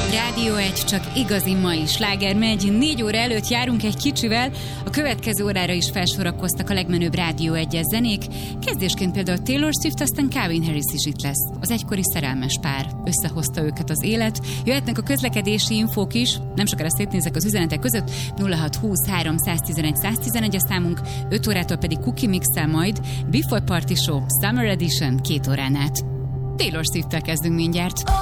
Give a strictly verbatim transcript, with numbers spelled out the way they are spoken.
Rádió egy, csak igazi mai sláger megy. Négy óra előtt járunk egy kicsivel, a következő órára is felsorakoztak a legmenőbb Rádió egyes zenék. Kezdésként például Taylor Swift, aztán Calvin Harris is itt lesz. Az egykori szerelmes pár. Összehozta őket az élet. Jöhetnek a közlekedési infók is. Nem sokára szétnézek az üzenetek között. nulla hat húsz háromszáztizenegy száztizenegy a számunk, öt órától pedig Cookie Mix-el majd. Before Party Show Summer Edition két órán át. Taylor Swift-tel kezdünk mindjárt.